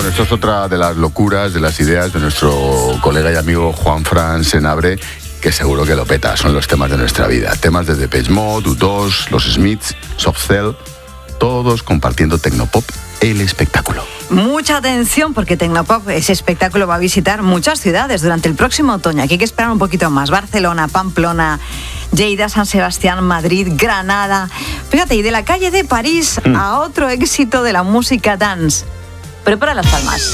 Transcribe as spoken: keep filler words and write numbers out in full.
esto es otra de las locuras, de las ideas de nuestro colega y amigo Juanfran Senabre, que seguro que lo peta. Son los temas de nuestra vida. Temas de Depeche Mode, U dos, Los Smiths, Soft Cell, todos compartiendo Tecnopop, el espectáculo. Mucha atención porque Tecnopop, ese espectáculo, va a visitar muchas ciudades durante el próximo otoño. Aquí hay que esperar un poquito más. Barcelona, Pamplona, Lleida, San Sebastián, Madrid, Granada. Fíjate, y de la calle de París mm. a otro éxito de la música dance. Prepara las palmas.